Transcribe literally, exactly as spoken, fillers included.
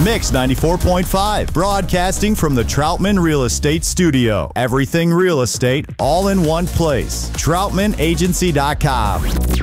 Mix ninety-four point five, broadcasting from the Troutman Real Estate Studio. Everything real estate, all in one place. Troutman Agency dot com.